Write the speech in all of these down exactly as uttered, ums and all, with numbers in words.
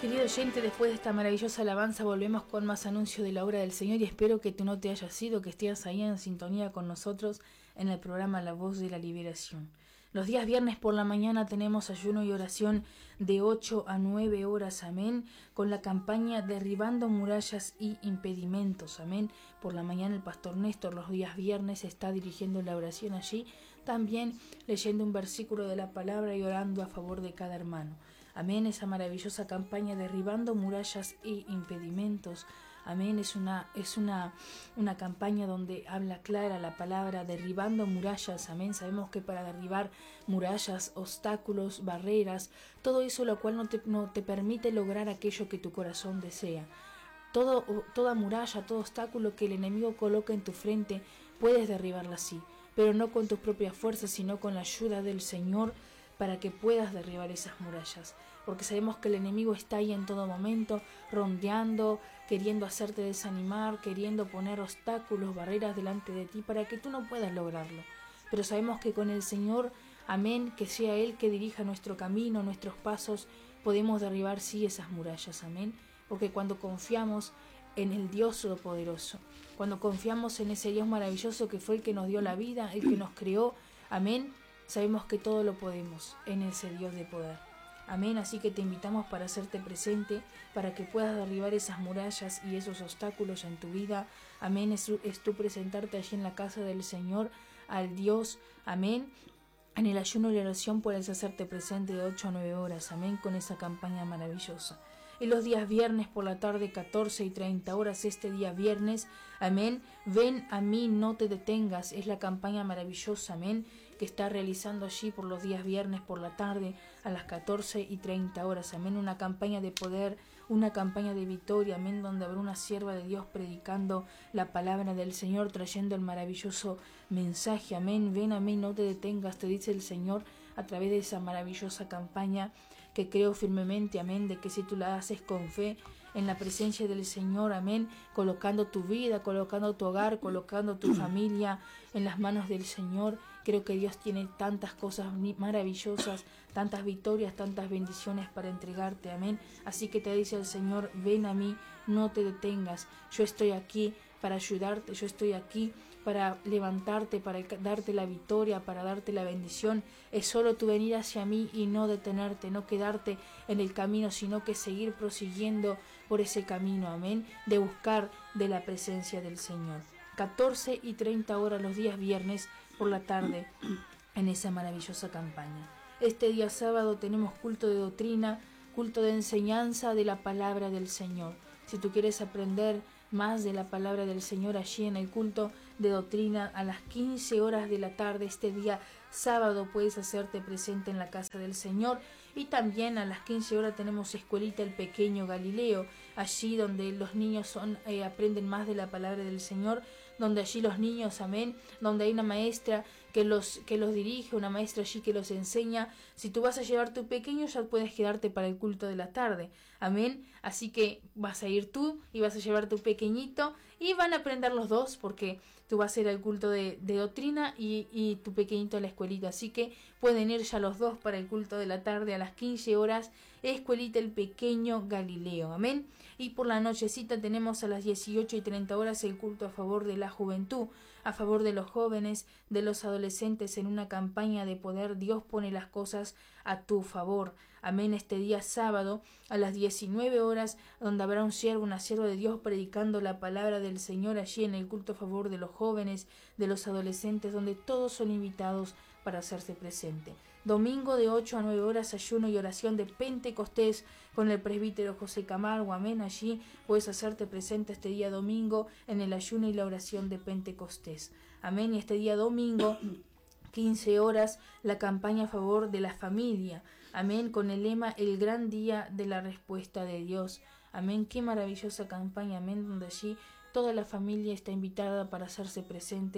Querido oyente, después de esta maravillosa alabanza volvemos con más anuncio de la obra del Señor y espero que tú no te hayas ido, que estés ahí en sintonía con nosotros en el programa La Voz de la Liberación. Los días viernes por la mañana tenemos ayuno y oración de ocho a nueve horas, amén, con la campaña Derribando Murallas y Impedimentos, amén. Por la mañana el pastor Néstor los días viernes está dirigiendo la oración allí, también leyendo un versículo de la palabra y orando a favor de cada hermano. Amén, esa maravillosa campaña Derribando Murallas y Impedimentos. Amén, es una, es una, una campaña donde habla clara la palabra derribando murallas. Amén, sabemos que para derribar murallas, obstáculos, barreras, todo eso lo cual no te, no te permite lograr aquello que tu corazón desea. Todo, toda muralla, todo obstáculo que el enemigo coloca en tu frente, puedes derribarla así, pero no con tus propias fuerzas, sino con la ayuda del Señor, para que puedas derribar esas murallas, porque sabemos que el enemigo está ahí en todo momento, rondeando, queriendo hacerte desanimar, queriendo poner obstáculos, barreras delante de ti para que tú no puedas lograrlo. Pero sabemos que con el Señor, amén, que sea Él que dirija nuestro camino, nuestros pasos, podemos derribar sí esas murallas, amén, porque cuando confiamos en el Dios Todopoderoso, cuando confiamos en ese Dios maravilloso que fue el que nos dio la vida, el que nos creó, amén, sabemos que todo lo podemos en ese Dios de poder. Amén, así que te invitamos para hacerte presente, para que puedas derribar esas murallas y esos obstáculos en tu vida. Amén, es, es tú presentarte allí en la casa del Señor, al Dios, amén. En el ayuno y la oración puedes hacerte presente de ocho a nueve horas, amén, con esa campaña maravillosa. Y los días viernes por la tarde, catorce y treinta horas, este día viernes, amén, ven a mí, no te detengas, es la campaña maravillosa, amén, que está realizando allí por los días viernes por la tarde a las catorce y treinta horas, amén, una campaña de poder, una campaña de victoria, amén, donde habrá una sierva de Dios predicando la palabra del Señor, trayendo el maravilloso mensaje, amén, ven a mí, no te detengas, te dice el Señor a través de esa maravillosa campaña que creo firmemente, amén, de que si tú la haces con fe en la presencia del Señor, amén, colocando tu vida, colocando tu hogar, colocando tu familia en las manos del Señor, creo que Dios tiene tantas cosas maravillosas, tantas victorias, tantas bendiciones para entregarte, amén. Así que te dice el Señor, ven a mí, no te detengas, yo estoy aquí para ayudarte, yo estoy aquí para levantarte, para darte la victoria, para darte la bendición. Es solo tu venir hacia mí y no detenerte, no quedarte en el camino, sino que seguir prosiguiendo por ese camino, amén, de buscar de la presencia del Señor. catorce y treinta horas los días viernes por la tarde en esa maravillosa campaña. Este día sábado tenemos culto de doctrina, culto de enseñanza de la palabra del Señor. Si tú quieres aprender más de la palabra del Señor allí en el culto de doctrina a las quince horas de la tarde este día sábado puedes hacerte presente en la casa del Señor. Y también a las quince horas tenemos Escuelita el Pequeño Galileo, allí donde los niños son eh, aprenden más de la palabra del Señor, donde allí los niños, amén, donde hay una maestra que los, que los dirige, una maestra allí que los enseña. Si tú vas a llevar tu pequeño ya puedes quedarte para el culto de la tarde, amén, así que vas a ir tú y vas a llevar tu pequeñito y van a aprender los dos porque tú vas a ir al culto de, de doctrina y, y tu pequeñito a la escuelita, así que pueden ir ya los dos para el culto de la tarde a las quince horas, Escuelita el Pequeño Galileo, amén. Y por la nochecita tenemos a las dieciocho y treinta horas el culto a favor de la juventud, a favor de los jóvenes, de los adolescentes en una campaña de poder. Dios pone las cosas a tu favor, amén. Este día sábado a las diecinueve horas, donde habrá un siervo, una sierva de Dios predicando la palabra del Señor allí en el culto a favor de los jóvenes, de los adolescentes, donde todos son invitados para hacerse presente. Domingo de ocho a nueve horas, ayuno y oración de Pentecostés con el presbítero José Camargo, amén. Allí puedes hacerte presente este día domingo en el ayuno y la oración de Pentecostés, amén. Y este día domingo quince horas, la campaña a favor de la familia, amén, con el lema El gran día de la respuesta de Dios, amén. Qué maravillosa campaña, amén, donde allí toda la familia está invitada para hacerse presente,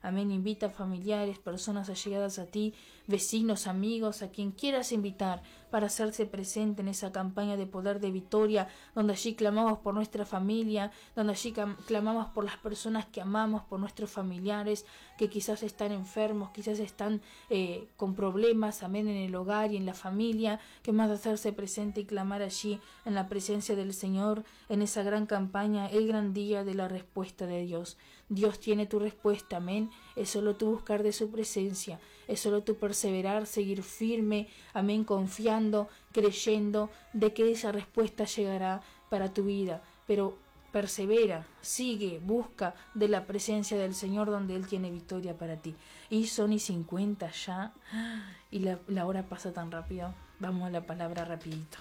Amén. Invita a familiares, personas allegadas a ti, vecinos, amigos, a quien quieras invitar para hacerse presente en esa campaña de poder de Vitoria, donde allí clamamos por nuestra familia, donde allí clamamos por las personas que amamos, por nuestros familiares que quizás están enfermos, quizás están eh, con problemas, amén, en el hogar y en la familia, que más de hacerse presente y clamar allí en la presencia del Señor, en esa gran campaña, el gran día de la respuesta de Dios. Dios tiene tu respuesta, amén. Es solo tú buscar de su presencia, es solo tú perseverar, seguir firme, amén, confiando, creyendo de que esa respuesta llegará para tu vida. Pero persevera, sigue, busca de la presencia del Señor donde Él tiene victoria para ti. Y son y cincuenta ya, y la, la hora pasa tan rápido. Vamos a la palabra rapidito.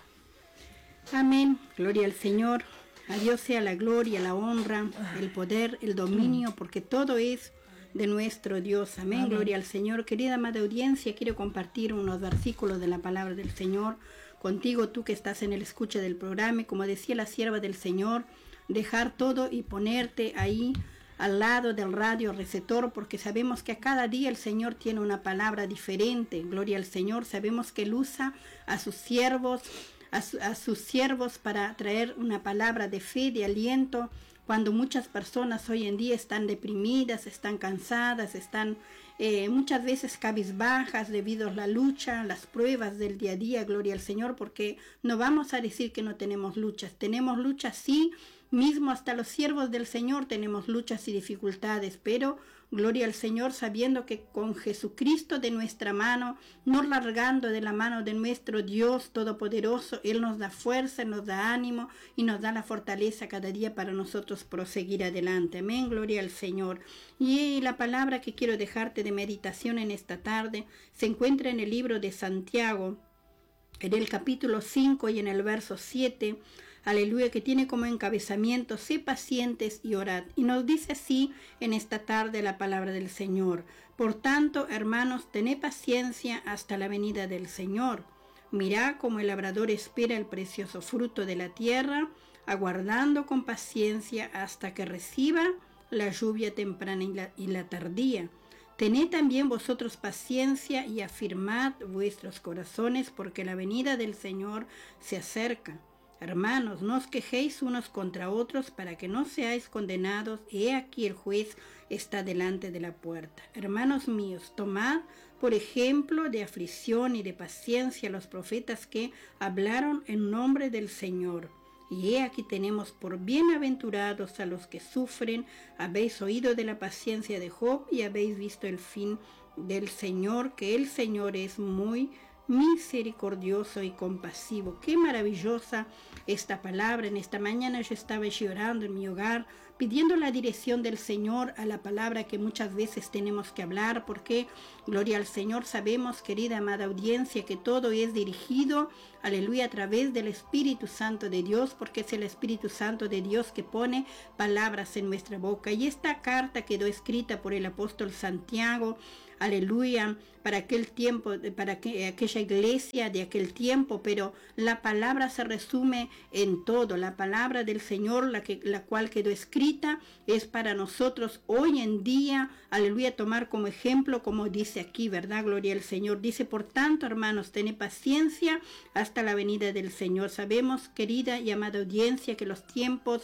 Amén, gloria al Señor. A Dios sea la gloria, la honra, el poder, el dominio, porque todo es de nuestro Dios. Amén. Amén. Gloria al Señor. Querida amada audiencia, quiero compartir unos versículos de la palabra del Señor contigo, tú que estás en el escucha del programa. Y como decía la sierva del Señor, dejar todo y ponerte ahí al lado del radio receptor, porque sabemos que a cada día el Señor tiene una palabra diferente. Gloria al Señor. Sabemos que Él usa a sus siervos, A, su, a sus siervos para traer una palabra de fe, de aliento, cuando muchas personas hoy en día están deprimidas, están cansadas, están eh, muchas veces cabizbajas debido a la lucha, las pruebas del día a día. Gloria al Señor, porque no vamos a decir que no tenemos luchas, tenemos luchas sí, mismo hasta los siervos del Señor tenemos luchas y dificultades, pero gloria al Señor, sabiendo que con Jesucristo de nuestra mano, no largando de la mano de nuestro Dios Todopoderoso, Él nos da fuerza, nos da ánimo y nos da la fortaleza cada día para nosotros proseguir adelante. Amén, gloria al Señor. Y la palabra que quiero dejarte de meditación en esta tarde se encuentra en el libro de Santiago, en el capítulo cinco y en el verso siete. Aleluya, que tiene como encabezamiento: sé pacientes y orad. Y nos dice así en esta tarde la palabra del Señor: por tanto, hermanos, tened paciencia hasta la venida del Señor. Mirad cómo el labrador espera el precioso fruto de la tierra, aguardando con paciencia hasta que reciba la lluvia temprana y la, y la tardía. Tened también vosotros paciencia y afirmad vuestros corazones, porque la venida del Señor se acerca. Hermanos, no os quejéis unos contra otros para que no seáis condenados. He aquí el juez está delante de la puerta. Hermanos míos, tomad por ejemplo de aflicción y de paciencia los profetas que hablaron en nombre del Señor. Y he aquí tenemos por bienaventurados a los que sufren. Habéis oído de la paciencia de Job y habéis visto el fin del Señor, que el Señor es muy misericordioso y compasivo. Qué maravillosa esta palabra. En esta mañana yo estaba llorando en mi hogar, pidiendo la dirección del Señor a la palabra que muchas veces tenemos que hablar, porque gloria al Señor, sabemos, querida amada audiencia, que todo es dirigido, aleluya, a través del Espíritu Santo de Dios, porque es el Espíritu Santo de Dios que pone palabras en nuestra boca. Y esta carta quedó escrita por el apóstol Santiago, aleluya, para aquel tiempo, para que, aquella iglesia de aquel tiempo, pero la palabra se resume en todo. La palabra del Señor, la, que, la cual quedó escrita, es para nosotros hoy en día, aleluya, tomar como ejemplo, como dice aquí, ¿verdad? Gloria al Señor. Dice, por tanto, hermanos, tened paciencia hasta la venida del Señor. Sabemos, querida y amada audiencia, que los tiempos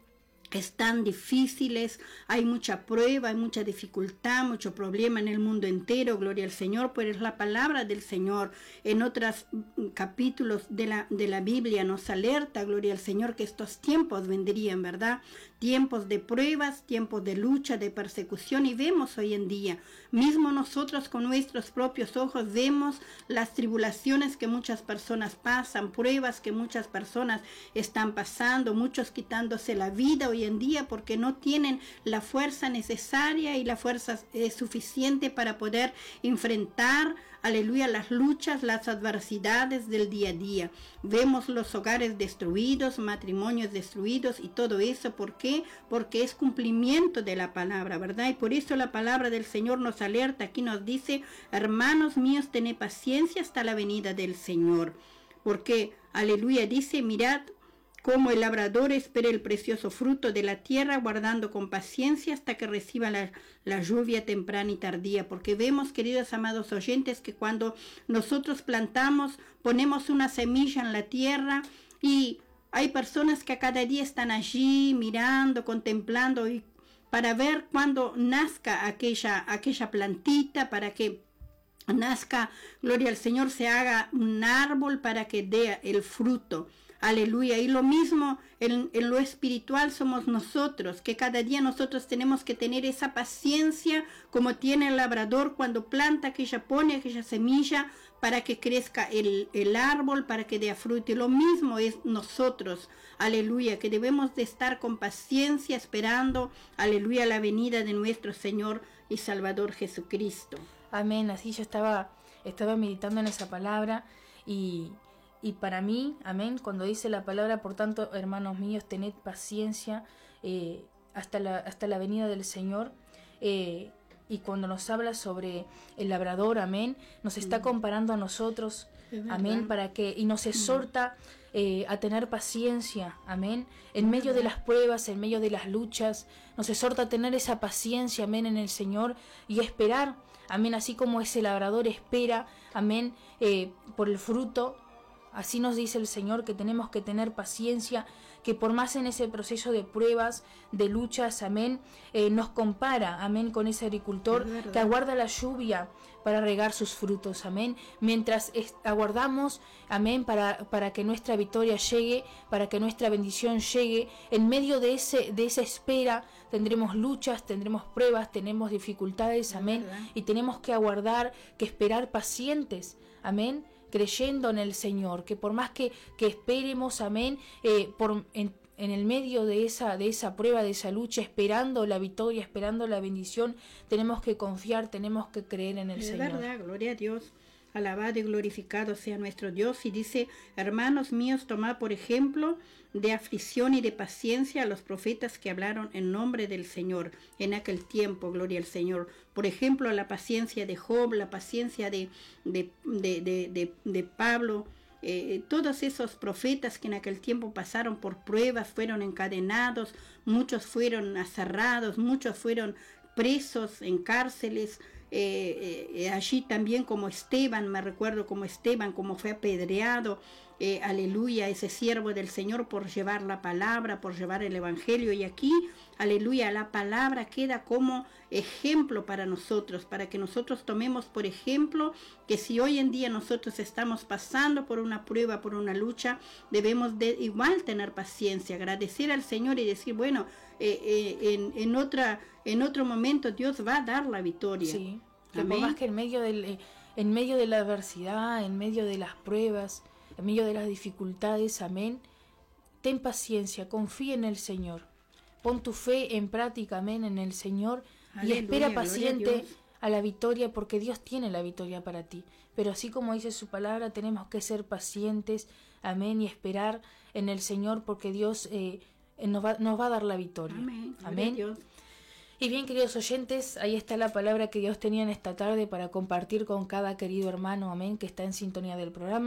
están difíciles, hay mucha prueba, hay mucha dificultad, mucho problema en el mundo entero, gloria al Señor, pero es la palabra del Señor. En otros capítulos de la, de la Biblia nos alerta, gloria al Señor, que estos tiempos vendrían, ¿verdad? Tiempos de pruebas, tiempos de lucha, de persecución, y vemos hoy en día, mismo nosotros con nuestros propios ojos, vemos las tribulaciones que muchas personas pasan, pruebas que muchas personas están pasando, muchos quitándose la vida hoy en día porque no tienen la fuerza necesaria y la fuerza eh, suficiente para poder enfrentar, aleluya, las luchas, las adversidades del día a día. Vemos los hogares destruidos, matrimonios destruidos y todo eso. ¿Por qué? Porque es cumplimiento de la palabra, ¿verdad? Y por eso la palabra del Señor nos alerta, aquí nos dice, hermanos míos, tened paciencia hasta la venida del Señor. Porque, aleluya, dice, mirad como el labrador espera el precioso fruto de la tierra, guardando con paciencia hasta que reciba la, la lluvia temprana y tardía. Porque vemos, queridos amados oyentes, que cuando nosotros plantamos, ponemos una semilla en la tierra y hay personas que a cada día están allí mirando, contemplando y para ver cuándo nazca aquella, aquella plantita, para que nazca, gloria al Señor, se haga un árbol para que dé el fruto. Aleluya. Y lo mismo en, en lo espiritual somos nosotros, que cada día nosotros tenemos que tener esa paciencia como tiene el labrador cuando planta aquella, pone aquella semilla para que crezca el, el árbol, para que dé fruto. Y lo mismo es nosotros, aleluya, que debemos de estar con paciencia esperando, aleluya, la venida de nuestro Señor y Salvador Jesucristo. Amén. Así yo estaba, estaba meditando en esa palabra y... Y para mí, amén, cuando dice la palabra, por tanto, hermanos míos, tened paciencia eh, hasta, la, hasta la venida del Señor. Eh, y cuando nos habla sobre el labrador, amén, nos está comparando a nosotros, amén, para que, y nos exhorta eh, a tener paciencia, amén, en medio de las pruebas, en medio de las luchas, nos exhorta a tener esa paciencia, amén, en el Señor y esperar, amén, así como ese labrador espera, amén, eh, por el fruto. Así nos dice el Señor que tenemos que tener paciencia, que por más en ese proceso de pruebas, de luchas, amén, eh, nos compara, amén, con ese agricultor que aguarda la lluvia para regar sus frutos, amén, mientras es, aguardamos, amén, para, para que nuestra victoria llegue, para que nuestra bendición llegue. En medio de, ese, de esa espera tendremos luchas, tendremos pruebas, tenemos dificultades, amén, y tenemos que aguardar, que esperar pacientes, amén, creyendo en el Señor, que por más que, que esperemos, amén, eh, por, en, en el medio de esa, de esa prueba, de esa lucha, esperando la victoria, esperando la bendición, tenemos que confiar, tenemos que creer en el es Señor. Es verdad, gloria a Dios. Alabado y glorificado sea nuestro Dios. Y dice, hermanos míos, tomad por ejemplo de aflicción y de paciencia a los profetas que hablaron en nombre del Señor en aquel tiempo, gloria al Señor. Por ejemplo, la paciencia de Job, la paciencia de, de, de, de, de, de Pablo, eh, todos esos profetas que en aquel tiempo pasaron por pruebas, fueron encadenados, muchos fueron aserrados, muchos fueron presos en cárceles. Eh, eh, allí también como Esteban, me recuerdo como Esteban, como fue apedreado, eh, aleluya, ese siervo del Señor por llevar la palabra, por llevar el evangelio. Y aquí, aleluya, la palabra queda como ejemplo para nosotros, para que nosotros tomemos por ejemplo que si hoy en día nosotros estamos pasando por una prueba, por una lucha, debemos de igual tener paciencia, agradecer al Señor y decir, bueno, eh, eh, en, en otra en otro momento Dios va a dar la victoria. Sí, que por más que en medio del, en medio de la adversidad, en medio de las pruebas, en medio de las dificultades, amén, ten paciencia, confía en el Señor, pon tu fe en práctica, amén, en el Señor. Aleluya, y espera paciente a, a la victoria, porque Dios tiene la victoria para ti. Pero así como dice su palabra, tenemos que ser pacientes, amén, y esperar en el Señor, porque Dios eh, nos, va, nos va a dar la victoria. Amén. Amén. Dios. Y bien, queridos oyentes, ahí está la palabra que Dios tenía en esta tarde para compartir con cada querido hermano, amén, que está en sintonía del programa.